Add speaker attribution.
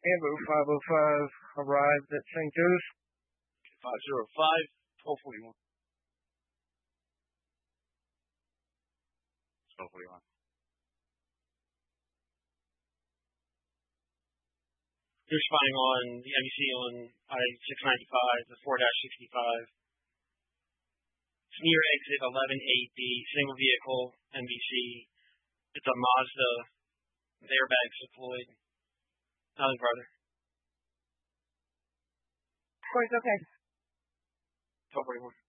Speaker 1: Ambo 505 arrived at St. Joe's.
Speaker 2: 505, 1241. 1241.
Speaker 3: You're spying on the NBC on I-695, the 4-65. It's near exit 11-8B, single vehicle, NBC. It's a Mazda, with airbags deployed. Nothing further.
Speaker 4: Of course, okay.
Speaker 3: 1241.